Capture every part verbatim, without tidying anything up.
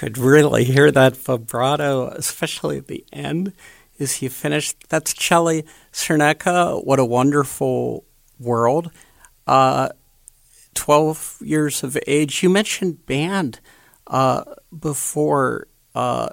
could really hear that vibrato, especially at the end as you finished. That's Chelly Cernecka. What a wonderful world. Uh, twelve years of age. You mentioned band uh, before. Uh,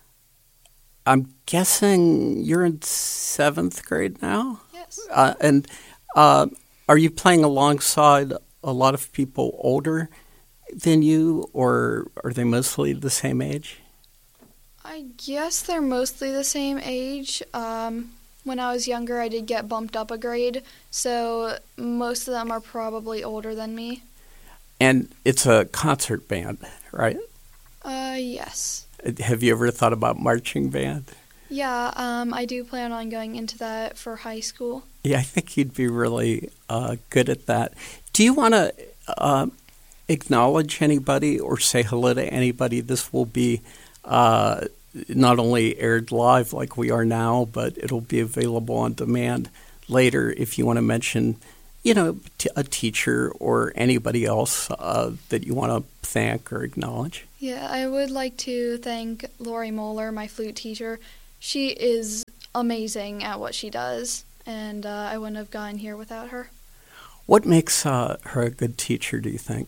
I'm guessing you're in seventh grade now? Yes. Uh, and uh, are you playing alongside a lot of people older than you, or are they mostly the same age? I guess they're mostly the same age. Um, when I was younger, I did get bumped up a grade, so most of them are probably older than me. And it's a concert band, right? Uh, yes. Have you ever thought about marching band? Yeah, um, I do plan on going into that for high school. Yeah, I think you'd be really uh, good at that. Do you want to uh, acknowledge anybody or say hello to anybody? This will be uh, not only aired live like we are now, but it'll be available on demand later if you want to mention, you know, t- a teacher or anybody else uh, that you want to thank or acknowledge. Yeah, I would like to thank Lori Moeller, my flute teacher. She is amazing at what she does, and uh, I wouldn't have gotten here without her. What makes uh, her a good teacher, do you think?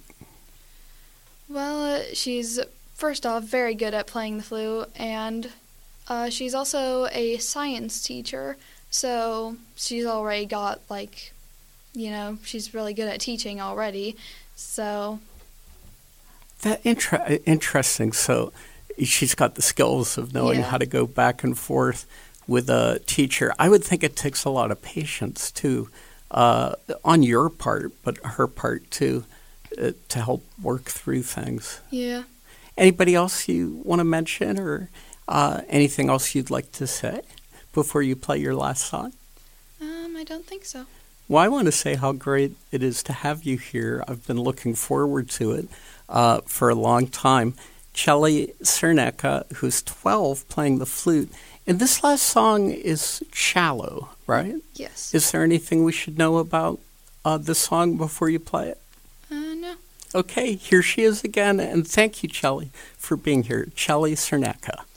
Well, uh, she's, first off, very good at playing the flute, and uh, she's also a science teacher, so she's already got, like, you know, she's really good at teaching already, so... That inter- interesting. So she's got the skills of knowing Yeah. how to go back and forth with a teacher. I would think it takes a lot of patience, too, uh, on your part, but her part, too, uh, to help work through things. Yeah. Anybody else you want to mention, or uh, anything else you'd like to say before you play your last song? Um, I don't think so. Well, I want to say how great it is to have you here. I've been looking forward to it uh, for a long time. Chelly Cernecka, who's twelve, playing the flute. And this last song is Shallow, right? Yes. Is there anything we should know about uh, the song before you play it? Uh, no. Okay, here she is again. And thank you, Chelly, for being here. Chelly Cernecka.